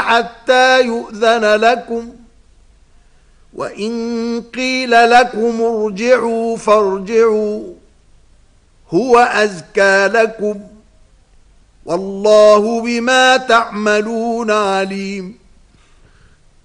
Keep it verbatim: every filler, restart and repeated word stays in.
حتى يؤذن لكم وإن قيل لكم ارجعوا فارجعوا هو أزكى لكم والله بما تعملون عليم